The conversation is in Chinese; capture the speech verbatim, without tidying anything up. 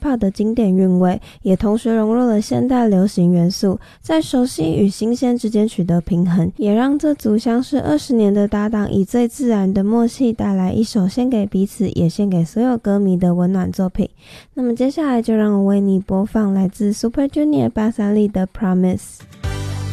Hip-Hop 的经典韵味，也同时融入了现代流行元素，在熟悉与新鲜之间取得平衡，也让这组相识二十年的搭档以最自然的默契带来一首献给彼此也献给所有歌迷的温暖作品。那么接下来就让我为你播放来自 Super Junior 八三 里的 Promise。